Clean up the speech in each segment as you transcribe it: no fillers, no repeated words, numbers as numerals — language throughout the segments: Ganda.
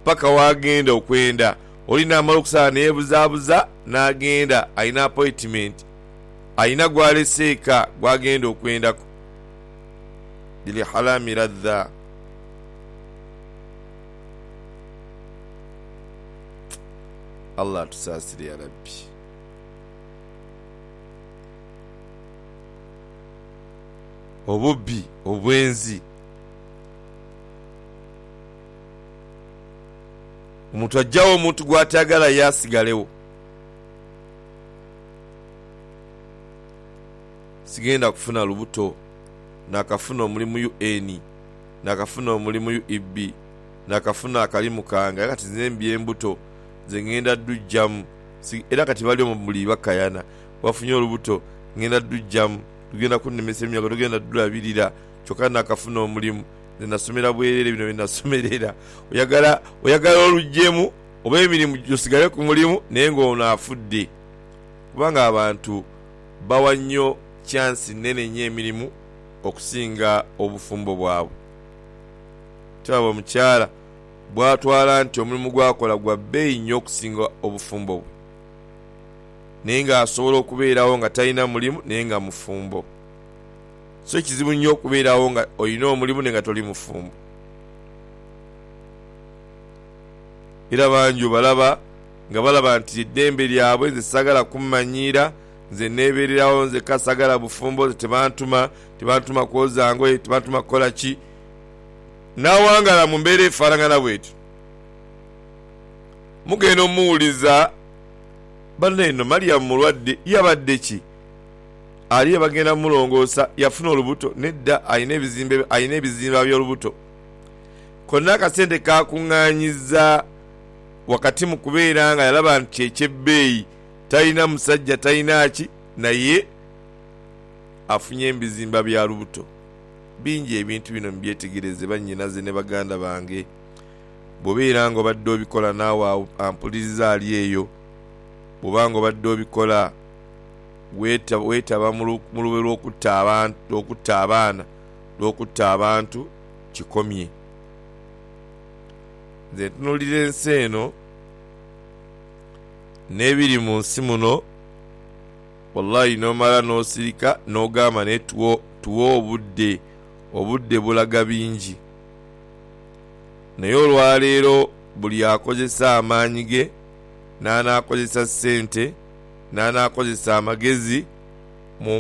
paka wagenda okwenda olina amala okusala neebuzaabuza n'agenda alina appointment alina gwaleseeka gwagenda okwendako lili halami radha Allah tusaasire ya Rabbi. Obubbi obwenzi omuntu ajjawo omuntu gw'atagala yasigalewo sigenda kufuna lubuto nakafuna omulimu UN nakafuna omulimu UEB nakafuna akalimu kange kati nzembye embuto zengenda dujjamu era kati bali mu muli bakayana wafunye olubuto ngenda dujjamu tugenda kunnemesa emyaka tugenda dulabirira kyokka nakafuna omulimu nasomera bwerere bino binasomerera oyagala olujjemu oba emirimu osigale ku mulimu naye ng'ono afudde kubanga abantu bawa nnyo chance nene nnyo emirimu okusinga obufumbo bwabwe. Kyaba omukyala bwatwala nti omulimu gwakola gwa bbeeyi nnyo okusinga obufumbo bwe naye ng'asobola okubeerawo nga talina mulimu naye nga mufumbo. So ekizibu nnyo okubeerawo nga olina omulimu naye nga toli mufumbo. Era bangi balaba nga balaba nti eddembe lyabwe nze sagala kummanyiira nze neebererawo nze kasagala bufumbo nze tebantuma kwoza ngoye tebantuma kukola ki n'awangala mu mbeera efaanagana bwetu. Mugenda omuwuliza banne eno Mariam mulwadde yabadde ki ali bagenda mulongoosa yafuna olubuto nedda ayina ebizimba by'olubuto konna akasente kakuŋŋaanyiza wakati mu kubeera nga yalaba nti ekyebbeeyi talina musajja talina ki naye afunye ebizimba bya lubuto. Bingi ebintu bino mbyetegereze bannyinaze ne baganda bange bw'obeera nga obadde obikola naawe ampuliriza ali eyo bw'oba nga obadde obikola weetaba mu lube lw'okutta abantu kikomye. Nze ntunuulira ensi eno n'ebiri mu nsi muno wallahi n'omala n'osirika n'ogamba naye tuwe obudde bulaga bingi naye olwaleero buli akozesa amaanyi ge n'anaakozesa ssente n'anaakozesa amagezi mu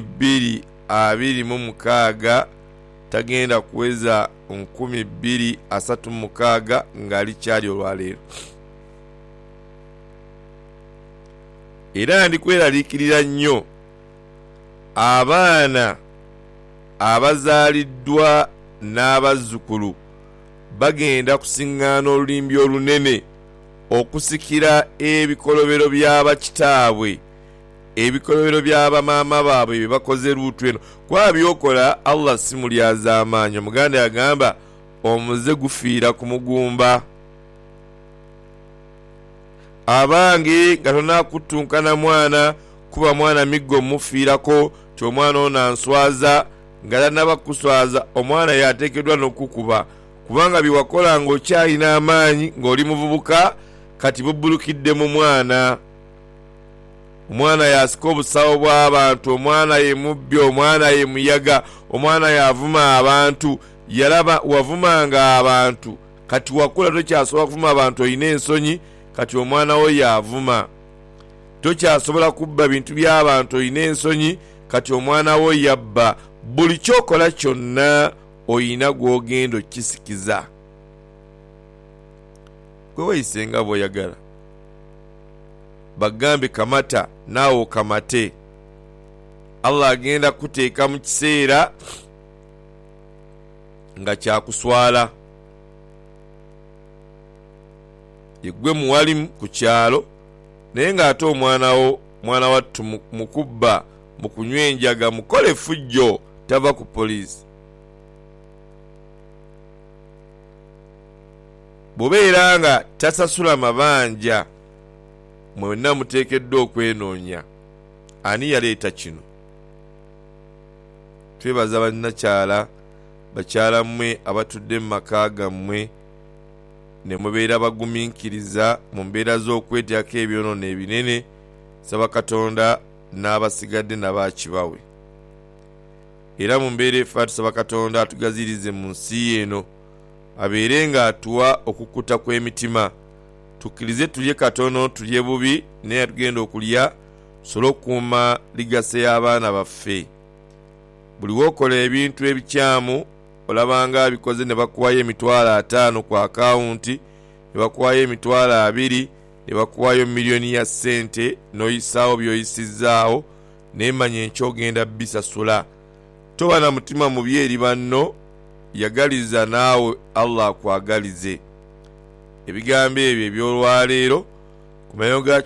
2026 tagenda kuweza 2036 ng'ali kyali olwaleero. Era ndikweraliikirira nnyo abaana abazaaliddwa n'abazzukulu bagenda kusiŋŋaana olulimbi olunene okusikira ebikolobero by'abakitaabwe ebikolobero by'abamaama baabwe bye bakoze luutu eno kuba byokola Allah si mulyaza amaanyi. Omuganda yagamba omuze gufiira ku mugumba. Abange nga tonaakutunkana mwana kuba mwana miggo mufiirako ti omwana ono answaza nga tanaba kuswaza omwana yateekeddwa n'okukuba kubanga byewakola ng'okyalina amaanyi ng'oli muvubuka kati bubbulukidde mu mwana. Omwana yasika obusawo bw'abantu, omwana ye mubbi, omwana ye muyaga, omwana yavuma abantu. Yalaba wavumanga abantu kati wakula tokyasobola kuvuma abantu olina ensonyi kati omwana wo yavuma. Tokyasobola kubba bintu by'abantu olina ensonyi kati omwana wo yabba. Buli kyokola kyonna oyina gw'ogenda okisikiza. Gwe weeyisenga bw'oyagala bagambe kamata naawe okamate. Allah agenda kuteeka mu kiseera nga kyakuswala. Yegwe muwalimu ku kyalo naye ng'ate omwana wattu mukubba mu kunywa enjaga mukole fujjo tava ku poliisi. Bw'obeera nga tasasula mabanja mwenna muteekeddwa okwenoonya ani yaleeta kino. Twebaza bannakyala bakyala mmwe abatudde mu maka gammwe ne mubeera bagumiikiriza mu mbeera z'okwetyako ebyonoono ebinene, saba Katonda n'abasigadde n'abakibawe. Era mu mbeera efa tusaba Katonda atugazirize mu nsi eno, abeere nga atuwa okukuta kw'emitima, tukkirize tulye katono tulye bubi, naye tugenda okulya tusobole okukuuma ligase y'abaana baffe. Buli wookola ebintu ebikyamu olabanga bikoze ne bakuwayo $50,000 ku akawunti, ne bakuwayo $20,000, ne bakuwayo miliyoni ya ssente, n'oyisaawo by'oyisizaawo, naye manya ekyogenda bisasula. Toba na mutima mubi eri banno, yagaliza naawe Allah akwagalize. Ebigambo ebyo eby'olwaleero ku mayo ga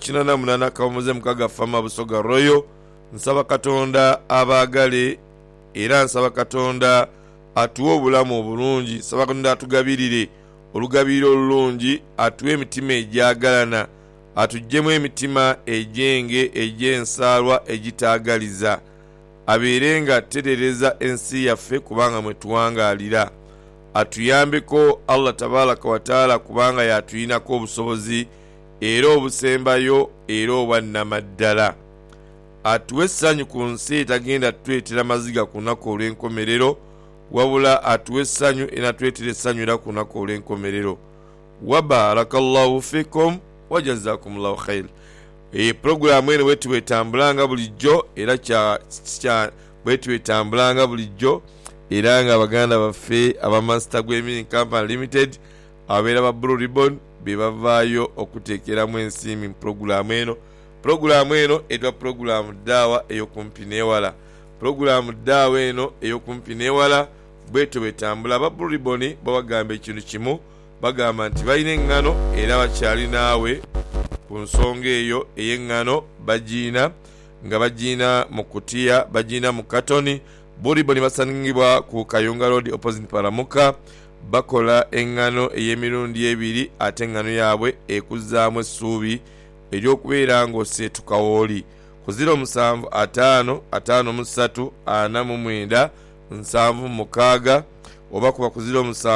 88 Busoga Royal, nsaba Katonda abaagale era nsaba Katonda atuwe obulamu obulungi, nsaba Katonda atugabirire olugabiriro olulungi, atuwe emitima egyagalana, atuggyemu emitima egyenge egy'ensaalwa egitaagaliza, abeere nga aterereza ensi yaffe kubanga mwe tuwangaalira, atuyambeko Allah tabaraka wa taala kubanga yatuyinako obusobozi era obusembayo era obwannamaddala, atuwe essanyu ku nsi etagenda tuleetera maziga ku lunaku olw'enkomerero, wabula atuwe essanyu enatuleetera essanyu era ku lunaku olw'enkomerero. Wa barakallahu fikum wa jazakumullahu khair. Programu eno bwe tuwetambulanga bulijjo era bwe tuwetambulanga bulijjo, era nga abaganda baffe aba Master Gaming Company Limited abeera ba Blue Ribbon be bavaayo okuteekeramu ensiimi mu programu eno. Programu eno etwa programu daawa ey'okumpi n'ewala. Programu daawa eno ey'okumpi n'ewala bwe tuwetambula aba Blue Ribbon babagamba ekintu kimu, bagamba nti balina eŋŋano era bakyali naawe ku nsonga eyo ey'eŋŋano. Bagiina nga bagiina mu kutiya, bagiina mu katoni. Blue Ribbon basangibwa ku Kayunga Road opposite Paramuka. Bakola eŋŋano ey'emirundi 2 ate eŋŋano yaabwe ekuzaamu essuubi ery'okubeera ng'oseetuka wooli ku 075534976 oba kuba ku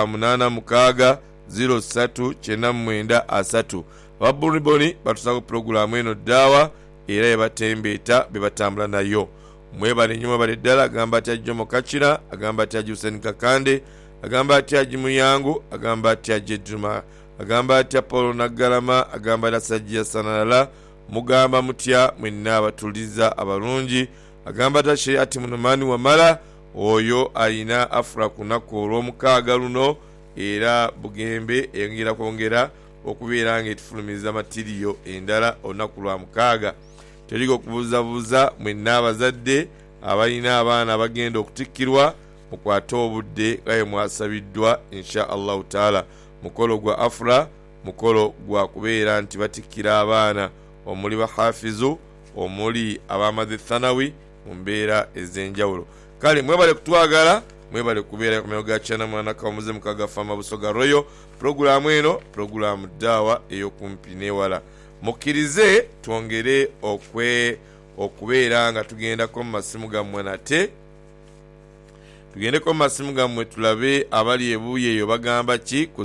078603993. Aba Blue Ribbon batusaba programu eno daawa era ebatembeeta be batambula nayo. Mwebale nnyo, mwebale ddala. Agamba atya Jomo Kachira, agamba atya Hussein Kakande, agamba atya Jimuyangu, agamba atya Jeduma, agamba atya Paul Nagalama, agamba atya Sajja Sanalala. Mugamba mutya mwenna abatuliza abalungi, agamba atya Sheriati Munumani Wamala, oyo alina afula ku lunaku olw'omukaaga luno, era Bugembe eyongera kwongera okubeera nga etufulumiza matiriyo endala olunaku lwa mukaaga. Teriga okubuuzabuuza mwenna abazadde abalina abaana abagenda okutikkirwa, mukwate obudde nga mwasabiddwa insha Allahu taala. Mukolo gwa afula, mukolo gwa kubeera nti batikkira abaana, omuli bahafizu, omuli abamadhi thanawi mu mbeera ez'enjawulo. Kale mwebale kutwagala, mwebale kubeera ku mayo ga channel mwana kamuze mukaga fama Busoga Royal. Programu eno programu daawa ey'okumpi n'ewala. Mukkirize twongere okubeera nga tugendako mu masimu gammwe, nate tugendeko mu masimu gammwe tulabe abali ebuuyi eyo bagamba ki ku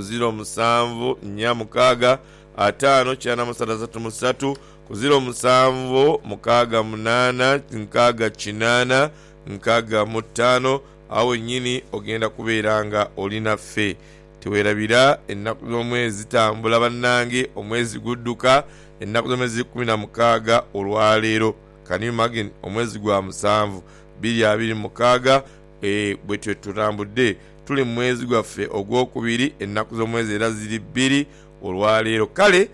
0745653 ku 076869865 awo nyini ogenda kubeera nga olina ffe. Tewerabira ennaku z'omwezi zitambula bannange, omwezi gudduka, ennaku z'omwezi 16 olwaleero. Can you imagine omwezi gwa 7 2026 bwe tutambudde tuli mu mwezi gwaffe ogwokubiri, ennaku z'omwezi era ziri 2 olwaleero. Kale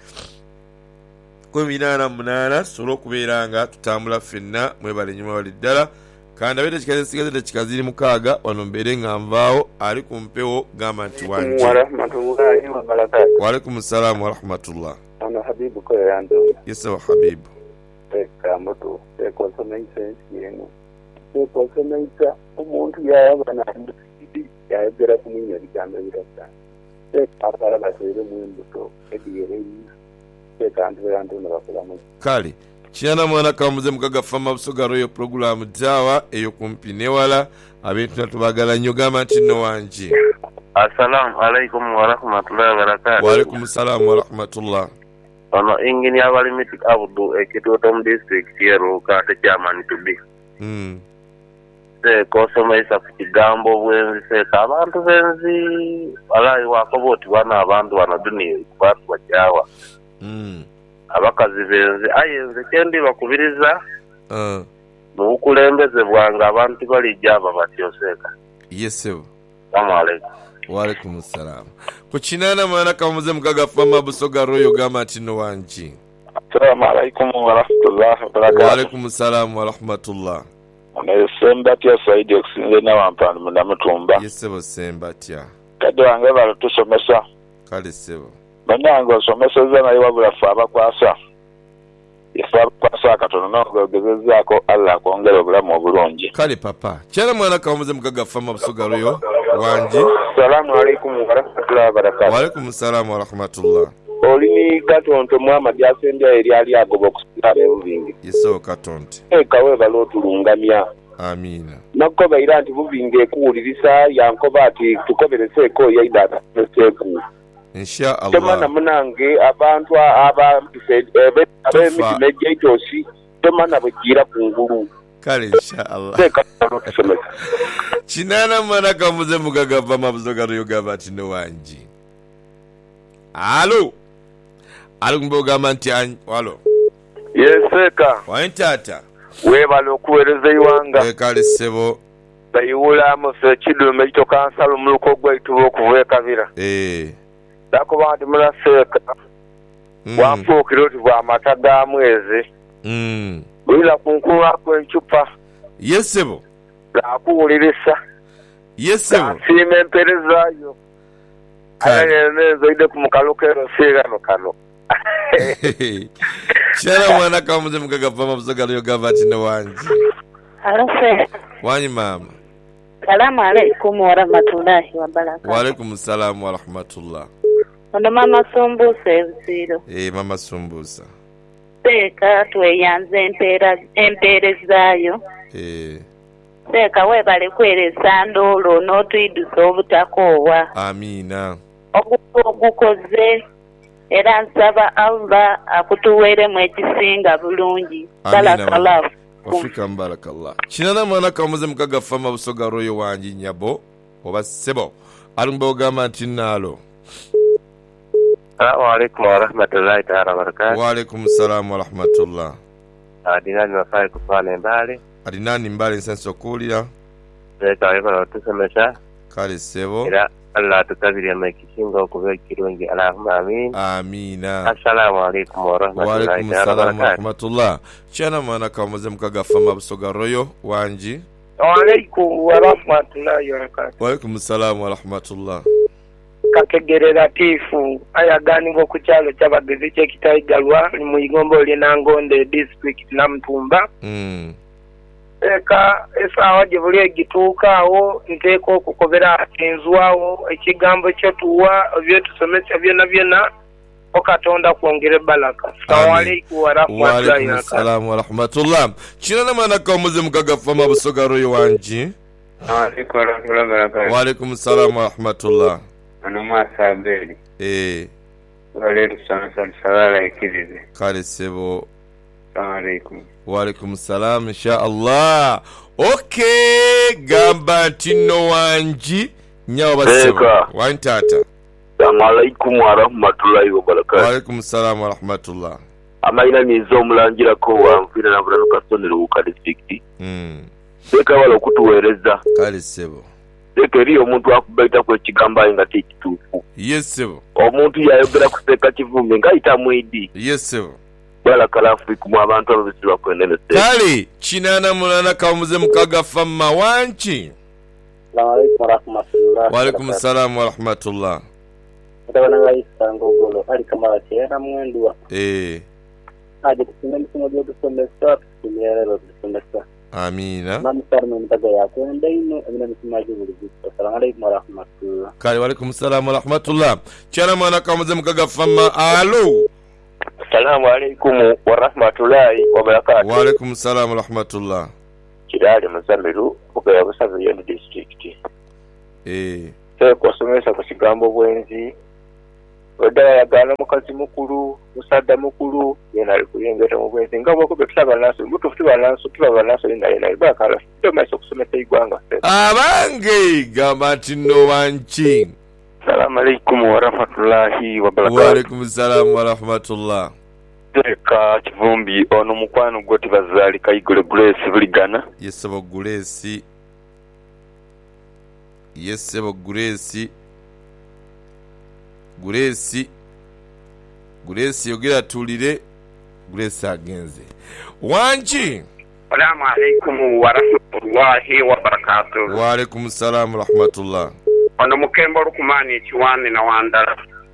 18 sobola okubeera nga tutambula ffenna, mwebale nnyo mwebale ddala. Kanda bete chikaze sigaze de chikaziri mukaga wano mbere nga nvao ali ku mpewo gamba nti wanje. Wa rahmatullahi wa barakatuh. Wa alaikum salaam wa rahmatullah. Ana Habibu ko yando. Yes wa Habibu. Kamoto ko somense yenu. Ko somense umuntu yabana ndidi yabera kuminya bigambo birasa. Apara basere mu mbuto ediyere. Kantu yandu nabakola mu. Kale Chiana mwana kamuze mukaga fama Busoga Royal programu daawa ey'okumpi n'ewala. Abintu natubagala nnyo gamba nti nno wanje. Assalamu alaikum wa rahmatullahi wa barakatuh. Wa alaikum salam wa rahmatullah. Ono engineer Limited Abdu Ekitotom district yero ka te chairman to be. Se kosoma isa kukigambo bwenzi se abantu benzi alai wakoboti wana abantu wana dunia kwatu wajawa. Abakazi benzi ayenze kendi bakubiriza mu kulembeze bwanga abantu bali jaba batyoseka. Yesu. Assalamu alaikum. Wa alaikum salam. Kuchinana mwana kamuze mkaga fama busoga royo gama tino wanchi. Assalamu alaikum wa rahmatullahi wa barakatuh. Wa alaikum salam wa rahmatullah. Sembatya Saidi okusinze n'awampano munda mutumba. Yesebo sembatya. Kade wange balatusomesa. Kale sebo. Banange osomeseza naye wabula fe abakwasa. Ife abakwasa akatono n'ogezezaako Allah akwongera obulamu obulungi. Kale papa. Kyala mwana kamuze mkaga fama busoga royo wanji. Assalamu alaikum wa rahmatullahi wa barakatuh. Wa alaikum salam wa rahmatullah. Olini katonto Muhammad yasembya eri ali agoba okusinga ebubingi. Yeso katonte. Kawe balotulungamya. Amina. Nakoba ira nti bubingi ekuwulirisa yankoba ati tukobereseeko yaidata seku. Insha Allah. Temana munange abantu ab'emiti n'egyetosi temana bwegira ku ngulu. Kale insha Allah. Chinana mwana kamuze mugaga vama busoga royo gava tino wanji. Alo. Alumboga manti walo. Yeseka. Waintata. Webalo kuwereza iwanga. Kale sebo. Bayiwula amose kidume kito kansalo muluko gwaitu okuweka vira. Dako bandi muraseka. Wamfukira oti bwa mata ga mwezi. Wila kunkula kwenchupa. Yesebo. Lakuwulirisa. Yesebo. Sime mperezayo. Ayeneze ide kumukalokero sigano kano. Chana mwana kamuze mkaga fama busoga royo gava tino wanji. Halo se. Wanyi mama. Salamu alaikum wa rahmatullahi wa barakatuh. Wa alaikum salam wa rahmatullah. Ono mama Sumbusa ebisiro. Mama Sumbusa. Seka tweyanze emperezayo. Seka webale kweresa ndolo n'otwidusa obutakoowa. Amina. Ogukoze era nsaba Allah akutuweeremu ekisinga bulungi. Barakallahu. Wafika mbarakallah. Chinana mwana kamuze mkaga fama busoga royo wanji nyabo. Oba sebo. Alumboga mantinalo. Assalamu alaikum wa rahmatullahi ta'ala wa barakatuh. Wa alaikum salam wa rahmatullah. Adinani wafai kufana mbali. Adinani mbali nsenso kulira. Leka wiko na utusemesha. Kale sebo. Ila Allah tukabiri amekishinga okubeka kirungi. Allahumma amin. Amina. Assalamu alaikum wa rahmatullahi ta'ala wa barakatuh. Wa alaikum salam wa rahmatullah. Chana mwana kamuze mkaga fama busoga royo wanji. Wa alaikum wa rahmatullahi wa barakatuh. Wa alaikum salam wa rahmatullah. Kakegerera tifu ayaganibwa ku kyalo ky'abagezi ky'ekitaigalwa mu Igombo Linangonde district Namutumba. Eka esaawa gye buli egituukaawo nteeka okukobera enzwawo ekigambo kyetuwa byetusomesa byonna byonna okatonda kwongera ebalaka. Assalamu alaikum wa rahmatullahi wa barakatuh. Assalamu wa rahmatullah. Chinana mwana kamuze mkaga fama busoga royo wanji. Wa alaikum wa rahmatullahi wa barakatuh. Wa alaikum salam wa rahmatullah. Ano mwasabeli. Waleru sana salala ikirize. Kale sebo. Assalamu alaikum. Wa alaikum salam insha Allah. Okay, gamba tino wanji nyawa basebo. Waintata. Assalamu alaikum wa rahmatullahi wa barakatuh. Wa alaikum salam wa rahmatullah. Amaina nizo mulangira ko wamfira na burano kasonero ku district. Seka wala kutuwereza. Kale sebo. Sekeri omuntu akubaita ku kigamba inga tikitufu. Yesebo. Omuntu yayogera kuseka kivumbi nga itamwidi. Yesebo. Bala kalafu ku abantu abisirwa kwendene. Kale chinana mulana kamuze mkaga fama wanchi. Assalamu alaikum wa rahmatullah. Wa alaikum salam wa rahmatullah. Ndabona ngayisa ngogolo ali kamara cyera mwendwa. Aje tusimemo byo gusomesa tumerero gusomesa. Amina. Namukarme mutaga yakwenda ino abina misimaji buri gito. Assalamu alaikum wa rahmatullah. Kale wa alaikum salam wa rahmatullah. Chana mwana kamuze mkaga fama alo. Assalamu alaikum wa rahmatullahi wa barakatuh. Wa alaikum salam wa rahmatullah. Kidali Mzamiru ukaya busabe yoni district. Seekosomesa ku kigambo bwenzi. Wedda yagala mukazi mukulu, musadda mukulu, yena ali kuyengera mu bwenzi. Nga bw'okuba tulaba naso, tulaba naso naye bakala. Tomaiso kusomesa igwanga. Abange gamba nti nno wanki. Assalamu alaikum wa rahmatullahi wa barakatuh. Wa alaikum salam wa rahmatullah. Teka kivumbi ono mukwano gwo tibazali kayigule Grace buligana. Yesebo Grace. Yesebo Grace. Grace yogera tulire. Grace agenze. Wanchi. Assalamu alaikum wa rahmatullahi wa barakatuh. Wa alaikum salam wa rahmatullah. Ono mukembo lukumani kiwani na wandala.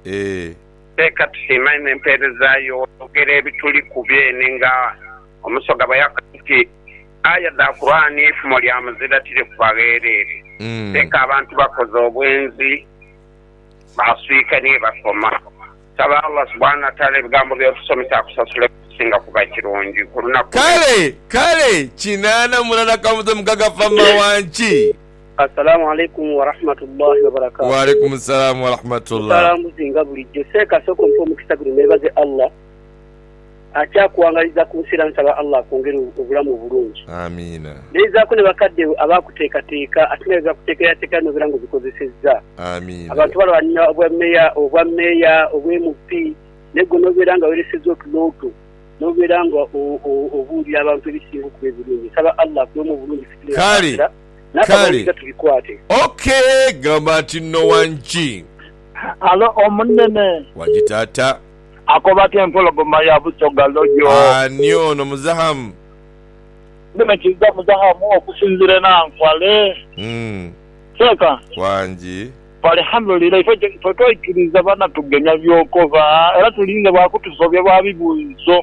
Teka tusimaine mperezayo ogera ebituli kubyene nga omusoga bayakati aya da Qur'ani ifumo lya muzira tire kubagerere. Teka abantu bakoze obwenzi baswika ne basoma. Saba Allah subhanahu wa ta'ala bigambo byo tusomesa kusasula kusinga kuba kirungi kuluna kale kinana mulala kamuze mugaga fama wanchi. Assalamu alaikum wa rahmatullahi wa barakatuh. Wa alaikum salam wa rahmatullah. Salamu zinga bulijjo seka soko mpo mukisagiro nebaze Allah. Acha kuangaliza kusira nsaba Allah kongera obulamu bulungi. Amina. Neza ko ne bakadde abakuteekateeka atineza kuteekera no birango bikozesezza. Amina. Abantu balwanya obwa meya obw'MP negono biranga weresezzo kuloto no biranga obuli abantu bisinga kubezulungi. Saba Allah ko mu bulungi fikira. Kale. Okay, gamba nti nno wanchi. Alo omunene. Wajitata. Akobate empologoma ya Busoga lojo. Ani ono muzahamu. Ndime kiza muzahamu okusinzire na nkwale. Seka. Wanji. Alhamdulillah ife twikiriza bana tugenya byokova era tulinze bwakutusobye bwabibuzo.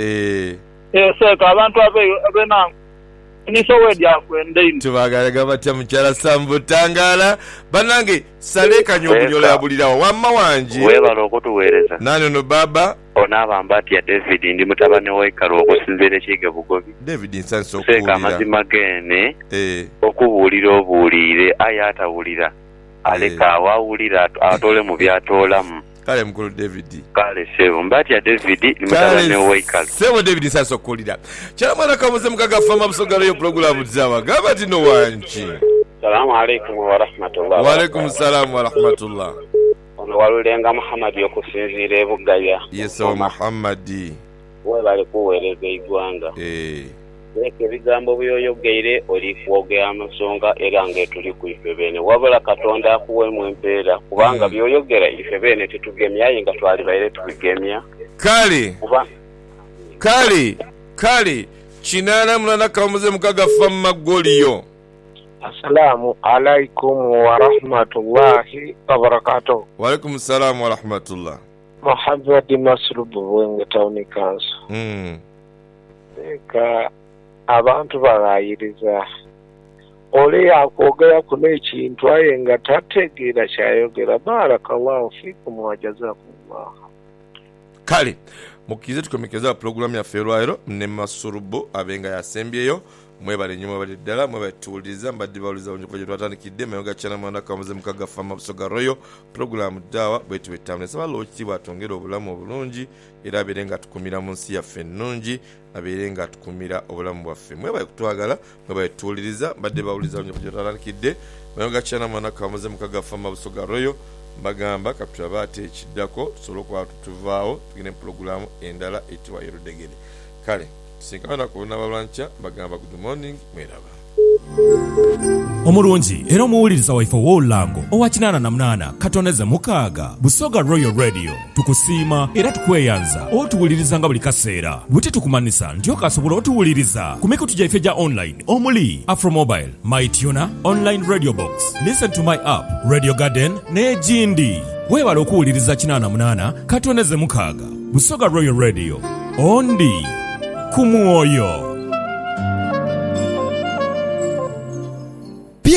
Seka abantu abena niso wedi akwende ino tubagalaga batya mukyala Sambu Tangala banange saleka nyobunyola yabulirawo wamma wanje webala okutuweereza nani ono baba onabamba ati ya David ndi mutabane waikalo okusinzira ekiga Bugobi David nsanso okuwulira seka amazima gene okubuulira obuulire aya atawulira aleka awawulira atole mu byatolamu kale mukulu David kale sebo mbati ya David ni mutabane waikalo sebo David nsanso okuwulira kyala mwana kamuze mukaga fama Busogalo yo program zawa gaba tino wanchi. Assalamu alaikum wa rahmatullah. Wa alaikum salam wa rahmatullah. Ono walulenga Muhammad yokusinzira ebugaya. Yeso Muhammadi. Wewe bali kuweereza igwanga. Leke bigambo byoyogeire oli kwogera amasonga era ngetuli kuife bene wabula Katonda akuwemu empeera kubanga byoyogera ife bene tetugemya yinga twali baire tubigemya. Kale kinana mulana kamuze mukaga fama goliyo. Assalamu alaikum wa rahmatullahi wa barakatuh. Wa alaikum salam wa rahmatullah. Muhammad Masrubu wenge tawni kanso. Eka abantu barayiriza ole yakwogera kuno ekintu aye nga tategeera kyayogera. Barakallahu fikum wa jazakumullah. Kale mukize tukomekeza program ya Ferwairo ne Masurubo abenga yasembyeyo mwebale nyuma bali ddala mwebatuuliza mbadde bawuliza onjoko twatandikidde mayoga chana mwana kamuze mukaga fama Busogalo yo program dawa bwetu betamne sabalo okitibwa atongera obulamu obulungi era aberenga tukumira mu nsi yaffe ennungi aberenga tukumira obulamu bwaffe mwebale kutwagala mwebale tuuliriza mbadde bawuliza onjoko twatandikidde mayoga chana mwana kamuze mukaga fama Busogalo yo bagamba katulabate ekiddako tusobola okuba tutuvaawo tugende program endala etibwa Yerudegere. Kale sinkana kubona balancha bagamba good morning mweraba omulungi era omuwuliriza waife w'olulango owa 88 katoneze mukaaga Busoga Royal Radio tukusiima era tukweyanza otuwuliriza nga buli kaseera bwe tukumanisa nti okasobola otuwuliriza ku mikutu gyaife gya online omuli Afromobile, MyTuner, Online Radio Box, Listen to My App, Radio Garden n'egindi. Weebala okuwuliriza 88 katoneze mukaaga Busoga Royal Radio ondi ku mwoyo.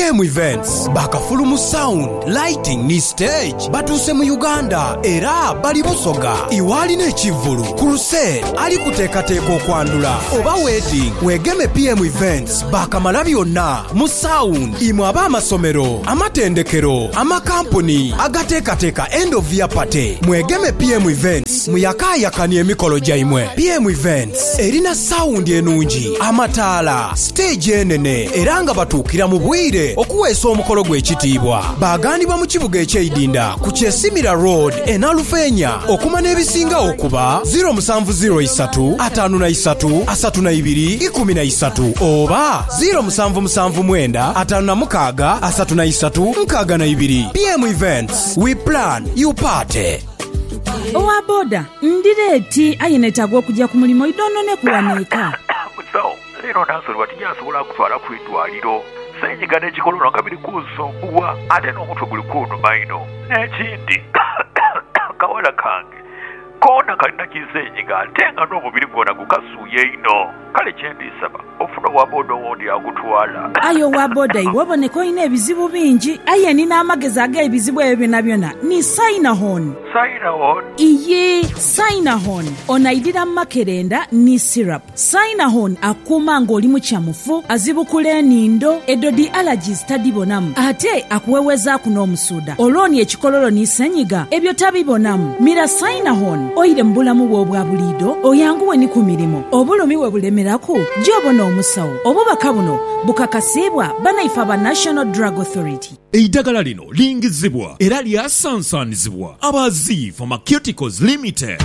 PM Events bakafulumu sound lighting ni stage batuse mu Uganda era bali Busoga iwali n'ekivulu crusade ali kuteekateeka okwandula oba wedding wegeme PM Events bakamala byonna mu sound imwe ab'amasomero amatendekero amakampuni agateekateeka end of year party mwegeme PM Events muyakaayakani emikolo gyaimwe. PM Events erina sound enungi amataala stage enene era nga batuukira mu bwire okuweesa omukolo gw'ekitiibwa. baganibwa mu kibuga eky'Eidinda ku Kyesimira Road enalufeenya okuma n'ebisinga okuba 0703 53 32 13 oba 0779 56 33 62. PM Events, we plan, you party. Owa boda ndireeti ayinetagwa okujja ku mulimu idonone kuwaneeka so leero nansonyiwa tinyasobola kutwala ku idwaliro senyiga n'ekikololo nga biri kunsumbuwa ate n'omutwe guli kunnuma ino n'ekindi kawala kange koona kalina kisenyiga ate nga n'omubiri gwonna gukasuuye ino kale kyendisaba ofuna owa boda owondi agutwala. ayi owa boda iwe oboneka olina ebizibu bingi aye nina amagezi ag'ebizibu ebyo byonna byonna ni Sinahon. Sinahon? iye Sinahon onaidira makerenda ni syrup. Sinahon akuuma ng'oli mu kyamufu azibukula enindo edodi allergies tadibonamu ate akuwewezaako n'omusuuda olwoni ekikololo ni senyiga ebyo tabibonamu. mira Sinahon oyire mu bulamu bwo obwa buliido oyanguwe ni ku mirimu obulumi we bulemeraku gy'obona omusawo obubaka buno bukakasibwa banaife aba National Drug Authority. eddagala lino lingizibwa era lyasansanizibwa abazi Pharmaceuticals Limited.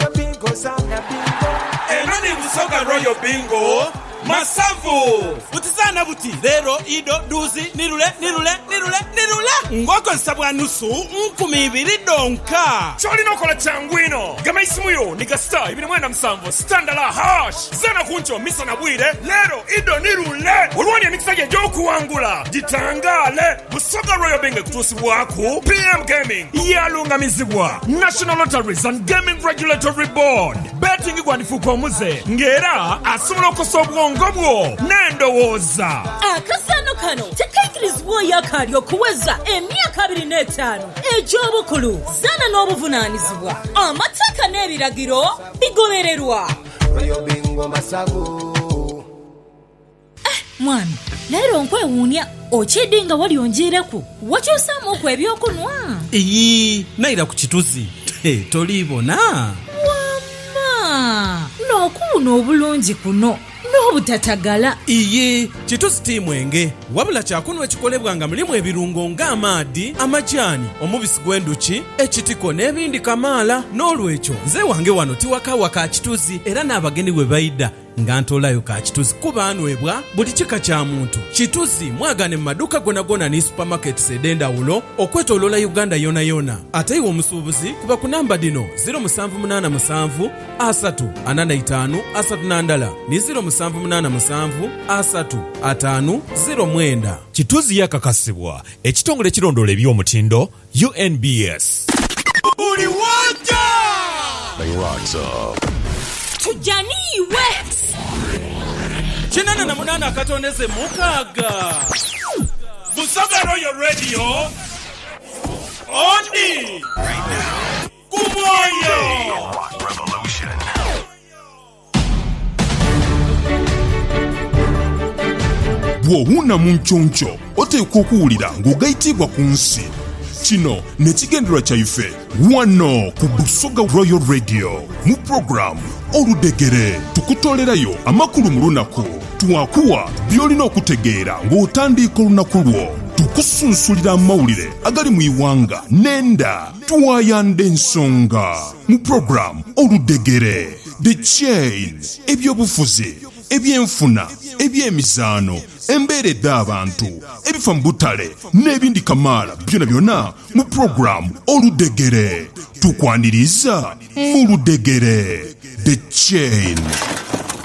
eno ni Busoga Royal Bingo masavu utizana buti lero ido duzi nirule ngokozesa bwa nusu 2,000 donka kyolina okola kyangu ino gama isimuyo ni gasta 27 standala hash zana kuncho misa na bwire lero ido nirule olwani emikisa gy'okuwangula gitangale. Busoga Royal Bingo kutusibwaku PM Gaming yalungamizibwa National Lotteries and Gaming Regulatory Board. Betting gwandifuka omuze ngera asobola okukosa obwongo bwo n'endowooza. Akasano kano tekaikirizibwa yakali okuweza emyaka 25 egy'obukulu zana n'obuvunaanyizibwa amateeka n'ebiragiro bigobererwa. Mwami leero nkwewuunya okyedde wali onjeereku wakyusaamu oku ebyokunwa. naira ku kituzi tolibona wamma n'okuwuna obulungi kuno n'obutatagala. kituzi timwenge wabula kyakunwa ekikolebwa nga mulimu ebirungo ng'amaadi amajaani omubisi gw'enduki ekitiko n'ebindi kamaala. n'olwekyo nze wange wano tiwakawa ka kituzi era n'abagenyi bwe bayidda nga ntolayo ka kituzi kuba anwebwa buli kika kya muntu. Kituzi mwagane mu maduuka gona ne supermarkets ed'endawulo okwetooloola Uganda yona. ate iwe omusuubuzi kuba ku namba dino 0787 345 39 ne 0787 355 Kituzi yakakasibwa ekitongole ekirondoola eby'omutindo UNBS. buli wanja tujaniiwe 98 akatondeze mukaaga. Busoga Royal Radio Ondi Kumoyo bw'owuuna mu nkyoncho oteekwa okuwulira ng'ogayitibwa ku nsi. Kino n'ekigendererwa kyaife wano ku Busoga Royal Radio mu programu Oludegere tukutoolerayo amakulu mu lunaku twakuwa by'olina okutegeera ng'otandika olunaku lwo tukusunsulira amawulire agali mu iwanga n'enda twayanda ensonga mu programu Oludegere The Chain ebyobufuzi ebyenfuna ebyemizaano embeera ed'abantu ebifa mu butale n'ebindi kamaala byonna mu programu Oludegere tukwaniriza mu Ludegere The Chain.